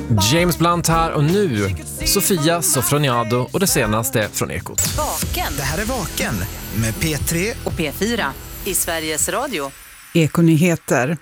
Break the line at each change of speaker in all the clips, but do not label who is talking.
James Blunt här och nu Sofia Sofroniado och det senaste från Ekot.
Vaken.
Det här är Vaken med P3
och P4 i Sveriges Radio.
Ekonyheter.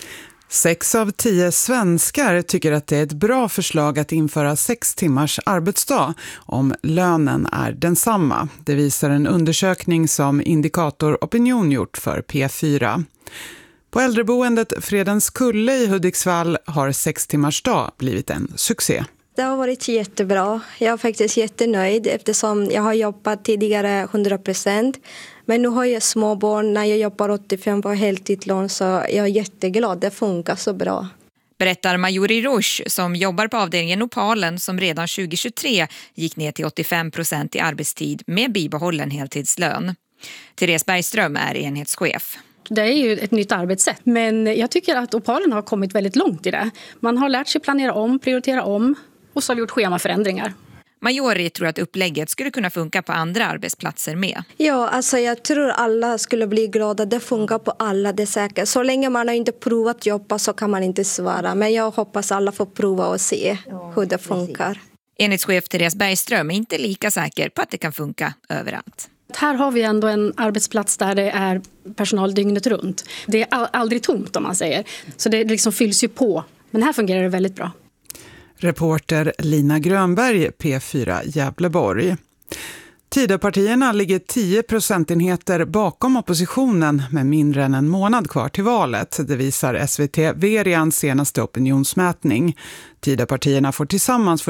6 av 10 svenskar tycker att det är ett bra förslag att införa 6 timmars arbetsdag om lönen är densamma. Det visar en undersökning som Indikator Opinion gjort för P4. På äldreboendet Fredens Kulle i Hudiksvall har 6 timmars dag blivit en succé.
Det har varit jättebra. Jag är faktiskt jättenöjd eftersom jag har jobbat tidigare 100%. Men nu har jag små barn när jag jobbar 85 på heltidslån, så jag är jätteglad. Det funkar så bra.
Berättar Majori Roche som jobbar på avdelningen Opalen som redan 2023 gick ner till 85% i arbetstid med bibehållen heltidslön. Therese Bergström är enhetschef.
Det är ju ett nytt arbetssätt, men jag tycker att Opalen har kommit väldigt långt i det. Man har lärt sig planera om, prioritera om och så har vi gjort schemaförändringar.
Majori tror att upplägget skulle kunna funka på andra arbetsplatser med.
Ja, alltså jag tror alla skulle bli glada. Det funkar på alla, det är säkert. Så länge man har inte provat jobba så kan man inte svara. Men jag hoppas alla får prova och se hur det funkar.
Enhetschef Therese Bergström är inte lika säker på att det kan funka överallt.
Här har vi ändå en arbetsplats där det är personal dygnet runt. Det är aldrig tomt om man säger. Så det liksom fylls ju på. Men här fungerar det väldigt bra.
Reporter Lina Grönberg, P4 Gävleborg. Tidöpartierna ligger 10 procentenheter bakom oppositionen med mindre än en månad kvar till valet. Det visar SVT Verians senaste opinionsmätning. Tidöpartierna får tillsammans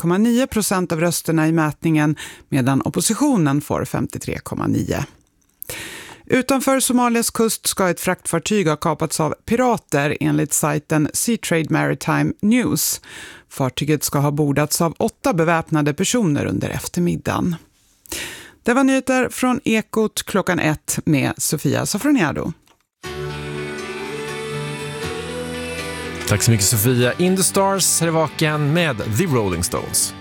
43,9% av rösterna i mätningen medan oppositionen får 53,9%. Utanför Somalias kust ska ett fraktfartyg ha kapats av pirater enligt sajten Seatrade Maritime News. Fartyget ska ha bordats av 8 beväpnade personer under eftermiddagen. Det var nyheter från Ekot klockan 1 med Sofia Sofroniado.
Tack så mycket Sofia. In the Stars här är Vaken med The Rolling Stones.